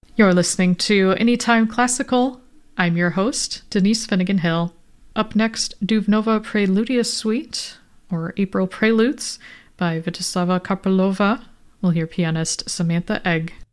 You're listening to Anytime Classical. I'm your host, Denise Finnegan Hill. Up next, Duvnova Preludia Suite, or April Preludes, by Vyacheslava Karpelova. We'll hear pianist Samantha Egg.